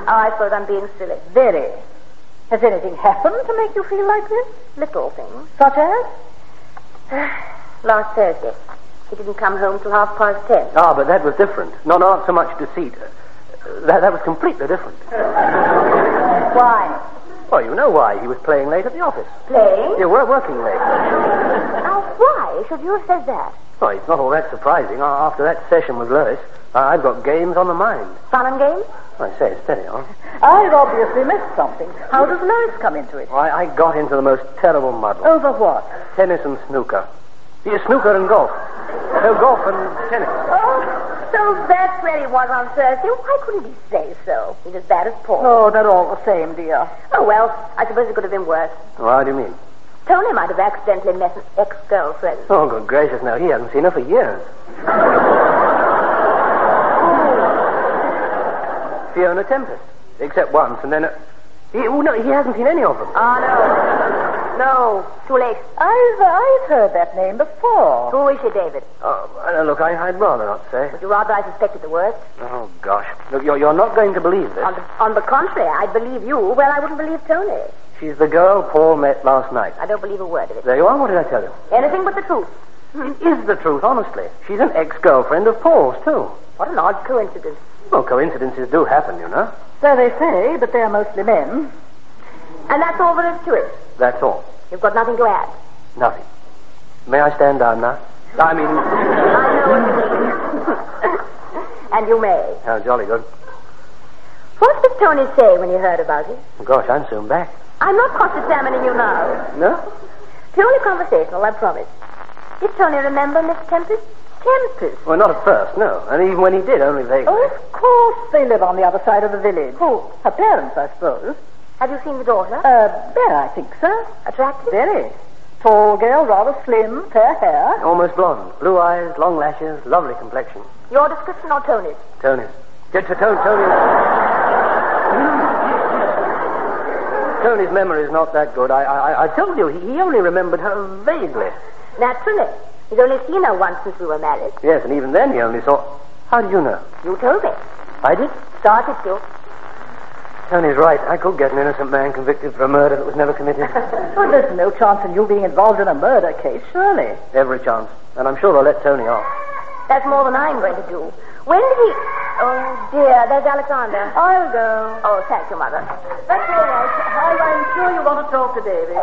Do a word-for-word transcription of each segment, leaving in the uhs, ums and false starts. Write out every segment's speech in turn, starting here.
Oh, I suppose I'm being silly. Very. Has anything happened to make you feel like this? Little things. Such as? Last Thursday. He didn't come home till half past ten. Ah, but that was different. No, not so much deceit. Uh, that, that was completely different. Why? Well, you know why. He was playing late at the office. Playing? Yeah, we're working late. Now, why should you have said that? Well, it's not all that surprising. After that session with Lois, I've got games on the mind. Fun and games? I say, steady on. I've obviously missed something. How does Lois come into it? Well, I, I got into the most terrible muddle. Over what? Tennis and snooker. Yeah, snooker and golf. No, golf and tennis. Oh, so that's where he was on Thursday. Why couldn't he say so? He's as bad as Paul. Oh, they're all the same, dear. Oh, well, I suppose it could have been worse. Well, how do you mean? Tony might have accidentally met an ex-girlfriend. Oh, good gracious, no. He hasn't seen her for years. Fiona Tempest. Except once, and then... Uh, he, oh, no, he hasn't seen any of them. Oh, no. No, too late. I've, I've heard that name before. Who is she, David? Oh, uh, look, I, I'd rather not say. Would you rather I suspected the worst? Oh, gosh. Look, you're, you're not going to believe this. On the, on the contrary, I'd believe you. Well, I wouldn't believe Tony. She's the girl Paul met last night. I don't believe a word of it. There you are. What did I tell you? Anything but the truth. It is the truth, honestly. She's an ex-girlfriend of Paul's, too. What an odd coincidence. Well, coincidences do happen, you know. So they say, but they're mostly men. And that's all there is to it. That's all. You've got nothing to add. Nothing. May I stand down now? I mean... I know what you mean. And you may. Oh, jolly good. What did Tony say when you heard about it? Oh, gosh, I'm soon back. I'm not cross-examining you now. No? Purely conversational, I promise. Did Tony remember Miss Tempest? Tempest? Well, not at first, no. And even when he did, only vaguely. Oh, of course they live on the other side of the village. Who? Her parents, I suppose. Have you seen the daughter? Uh, there, I think so. Attractive? Very. Tall girl, rather slim, fair hair. Almost blonde. Blue eyes, long lashes, lovely complexion. Your description or Tony's? Tony's. To, to, to, Tony's... Tony's memory is not that good. I, I, I told you, he, he only remembered her vaguely. Naturally. He's only seen her once since we were married. Yes, and even then he only saw... How did you know? You told me. I did? Started to. Tony's right. I could get an innocent man convicted for a murder that was never committed. Well, there's no chance in you being involved in a murder case, surely. Every chance. And I'm sure they'll let Tony off. That's more than I'm going to do. When did he... Oh, dear, there's Alexander. I'll go. Oh, thank you, Mother. That's all right. I'm, I'm sure you want to talk to David.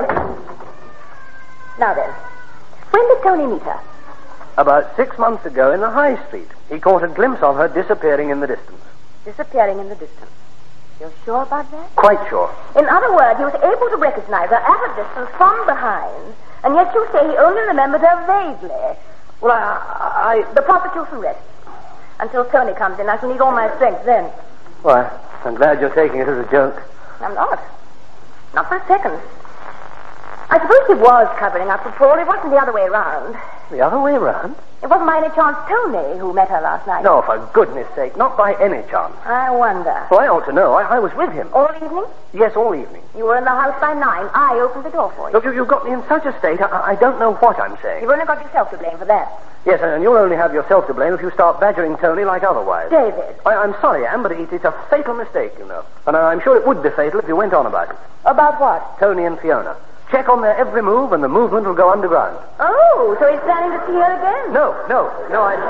Now then, when did Tony meet her? About six months ago in the High Street. He caught a glimpse of her disappearing in the distance. Disappearing in the distance. You're sure about that? Quite sure. In other words, he was able to recognize her at a distance from behind, and yet you say he only remembered her vaguely. Well, I... I... The prosecution rests. Until Tony comes in, I shall need all my strength then. Why, I'm glad you're taking it as a joke. I'm not. Not for a second. I suppose he was covering up for Paul. It wasn't the other way around. The other way around? It wasn't by any chance Tony who met her last night. No, for goodness sake, not by any chance. I wonder. Well, I ought to know. I, I was with him. All evening? Yes, all evening. You were in the house by nine. I opened the door for you. Look, you, you've got me in such a state, I, I don't know what I'm saying. You've only got yourself to blame for that. Yes, and you'll only have yourself to blame if you start badgering Tony like otherwise. David. I, I'm sorry, Anne, but it, it's a fatal mistake, you know. And I'm sure it would be fatal if you went on about it. About what? Tony and Fiona. Check on their every move, and the movement will go underground. Oh, so he's planning to see her again? No, no, no, I...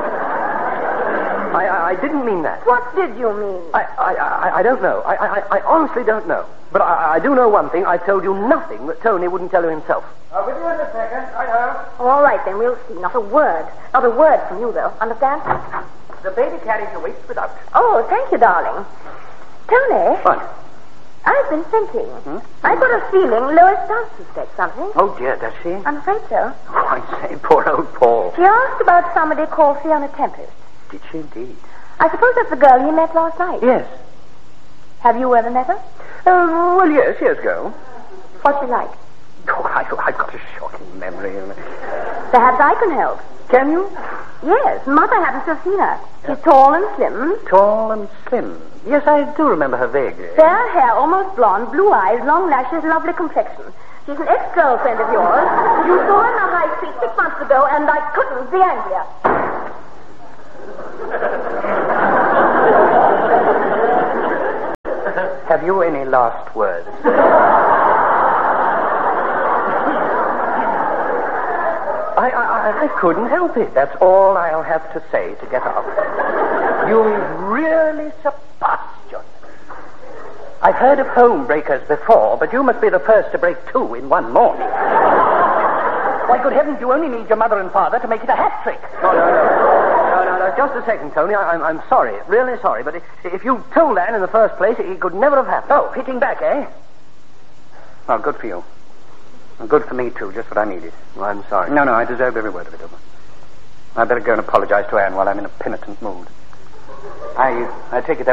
I, I, I didn't mean that. What did you mean? I, I, I, I don't know. I, I, I honestly don't know. But I, I do know one thing. I've told you nothing that Tony wouldn't tell you himself. I'll be you in a second. I know. All right, then, we'll see. Not a word. Not a word from you, though. Understand? The baby carriage awaits without. Oh, thank you, darling. Tony. What? I've been thinking. Hmm? I've got a feeling Lois does suspect something. Oh, dear, does she? I'm afraid so. Oh, I say, poor old Paul. She asked about somebody called Fiona Tempest. Did she indeed? I suppose that's the girl he met last night. Yes. Have you ever met her? Uh, well, yes, years ago. What's she like? Oh, I, I've got a shocking memory. Perhaps I can help. Can you? Yes, Mother happens to have seen her. She's tall and slim. Tall and slim. Yes, I do remember her vaguely. Fair hair, almost blonde, blue eyes, long lashes, lovely complexion. She's an ex-girlfriend of yours. You saw her in the High Street six months ago, and I couldn't be angrier. Have you any last words? I, I, I couldn't help it. That's all I'll have to say to get out. You really surpassed John. I've heard of home breakers before, but you must be the first to break two in one morning. Why, good heavens, you only need your mother and father to make it a hat trick. No, no, no. No, no, no. Just a second, Tony. I, I'm, I'm sorry. Really sorry. But if, if you told Anne in the first place, it could never have happened. Oh, hitting back, eh? Well, good for you. And good for me, too. Just what I needed. Well, I'm sorry. No, no. I deserve every word of it. I'd better go and apologize to Anne while I'm in a penitent mood. I, I take it that